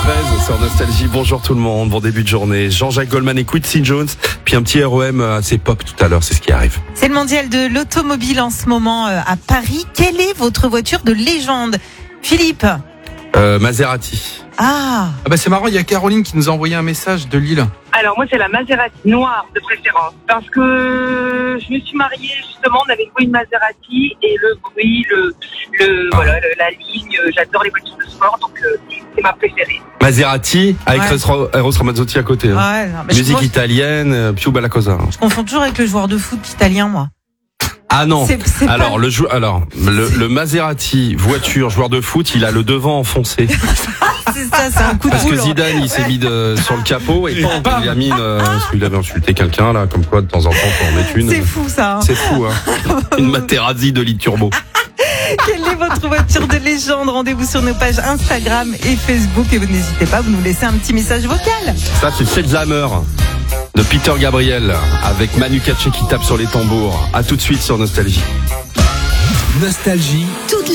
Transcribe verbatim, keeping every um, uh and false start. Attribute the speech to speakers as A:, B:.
A: treize sur Nostalgie. Bonjour tout le monde, bon début de journée. Jean-Jacques Goldman et Quincy Jones, puis un petit R E M assez pop tout à l'heure, c'est ce qui arrive.
B: C'est le mondial de l'automobile en ce moment euh, à Paris. Quelle est votre voiture de légende, Philippe?
A: euh, Maserati.
B: Ah,
C: Ah bah c'est marrant, il y a Caroline qui nous a envoyé un message de Lille.
D: Alors moi c'est la Maserati noire de préférence parce que je me suis mariée justement, on avait loué une Maserati et le bruit, le, le
A: Ah.
D: voilà, le- la ligne, j'adore les voitures de sport donc euh, c'est ma préférée.
A: Maserati avec
B: Ouais.
A: Eros Eros Ramazzotti à côté. Hein.
B: ouais, non, mais je,
A: Musique
B: confonds-
A: italienne, euh, Più Bella Cosa. hein.
B: je confonds toujours avec le joueur de foot italien, moi.
A: Ah non.
B: C'est- c'est
A: alors
B: pas-
A: le jou- alors le, le Maserati voiture joueur de foot, il a le devant enfoncé
B: C'est ça, c'est un coup de
A: parce que
B: boule.
A: Zidane il s'est mis de, sur le capot et pan, il a mis une, euh, parce qu'il avait insulté quelqu'un là, comme quoi de temps en temps faut en mettre une.
B: C'est fou ça. hein.
A: C'est fou hein. Une Materazzi de lit turbo.
B: Quelle est votre voiture de légende? Rendez-vous sur nos pages Instagram et Facebook et vous n'hésitez pas, vous nous laissez un petit message vocal.
A: Ça c'est Selzhammer de Peter Gabriel avec Manu Katché qui tape sur les tambours. À tout de suite sur Nostalgie.
E: Nostalgie.
B: Toutes les